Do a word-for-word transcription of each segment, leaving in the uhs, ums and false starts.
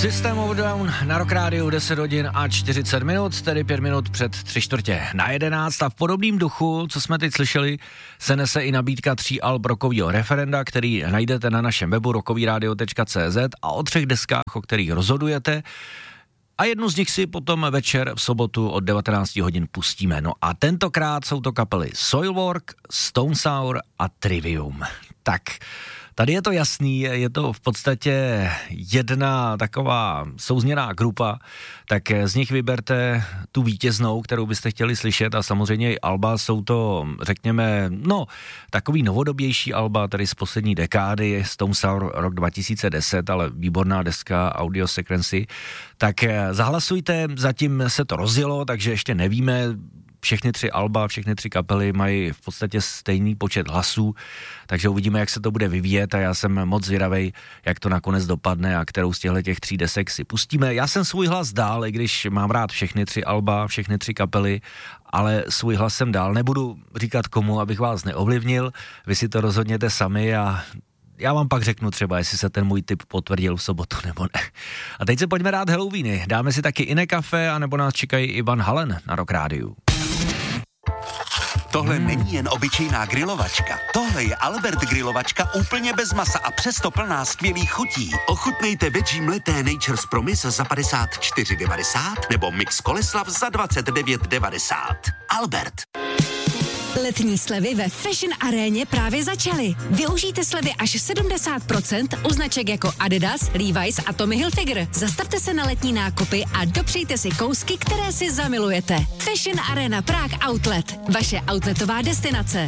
System of Down na Rock Rádiu deset hodin a čtyřicet minut, tedy pět minut před tři čtvrtě na jedenáct a v podobném duchu, co jsme teď slyšeli, se nese i nabídka tří alb rockovýho referenda, který najdete na našem webu rockovyradio tečka cé zet a o třech deskách, o kterých rozhodujete. A jednu z nich si potom večer v sobotu od devatenáct hodin pustíme. No a tentokrát jsou to kapely Soilwork, Stone Sour a Trivium. Tak, tady je to jasný, je to v podstatě jedna taková souzněná grupa, tak z nich vyberte tu vítěznou, kterou byste chtěli slyšet a samozřejmě i alba jsou to, řekněme, no, takový novodobější alba, tady z poslední dekády, Stone Sour rok dva tisíce deset, ale výborná deska Audio Sequency. Tak zahlasujte, zatím se to rozjelo, takže ještě nevíme. Všechny tři alba, všechny tři kapely mají v podstatě stejný počet hlasů, takže uvidíme, jak se to bude vyvíjet a já jsem moc zvědavej, jak to nakonec dopadne a kterou z těchto těch tří desek si pustíme. Já jsem svůj hlas dál, i když mám rád všechny tři alba, všechny tři kapely, ale svůj hlas jsem dál. Nebudu říkat komu, abych vás neovlivnil, vy si to rozhodněte sami a já vám pak řeknu třeba, jestli se ten můj tip potvrdil v sobotu nebo ne. A teď se pojďme dát Halloweeny. Dáme si taky Ine Café, anebo nás čekají i Van Halen na Rock Rádiu. Tohle hmm. není jen obyčejná grilovačka. Tohle je Albert grilovačka úplně bez masa a přesto plná skvělých chutí. Ochutnejte veggie mleté Nature's Promise za padesát čtyři devadesát nebo mix Koleslav za dvacet devět devadesát. Albert. Letní slevy ve Fashion Aréně právě začaly. Využijte slevy až sedmdesát procent u značek jako Adidas, Levi's a Tommy Hilfiger. Zastavte se na letní nákupy a dopřejte si kousky, které si zamilujete. Fashion Arena Prague Outlet. Vaše outletová destinace.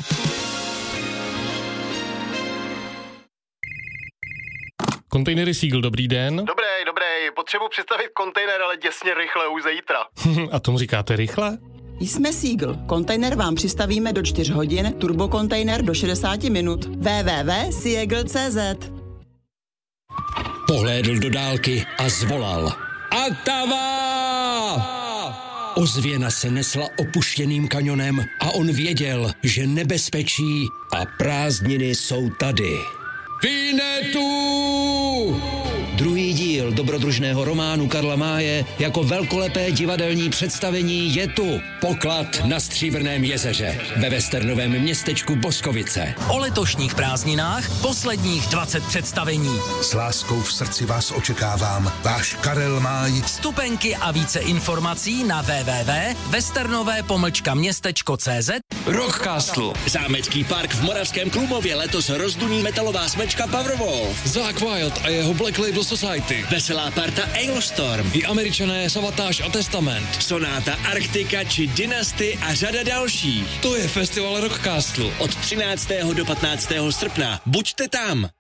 Kontejnery Seagull, dobrý den. Dobrý, dobrý. Potřebuji přistavit kontejner, ale děsně rychle, už zítra. A tomu říkáte rychle? Jsme Seagull. Kontejner vám přistavíme do čtyř hodin, turbokontejner do šedesát minut. w w w tečka seagull tečka cé zet. Pohlédl do dálky a zvolal. Atava! Ozvěna se nesla opuštěným kanionem a on věděl, že nebezpečí a prázdniny jsou tady. Vinetu! Druhý díl dobrodružného románu Karla Máje jako velkolepé divadelní představení je tu. Poklad na Stříbrném jezeře ve westernovém městečku Boskovice. O letošních prázdninách posledních dvacet představení. S láskou v srdci vás očekávám. Váš Karel Máj. Vstupenky a více informací na w w w tečka westernové pomlčka městečko tečka cé zet. Rock Castle. Zámecký park v Moravském Klumově letos rozduní metalová smečka Powerwolf. Zakk Wylde a jeho Black Label Society. Veselá parta Ailstorm. I Američané Savatage a Testament. Sonáta Arktika či Dynasty a řada dalších. To je festival Rock Castle. Od třináctého do patnáctého srpna. Buďte tam.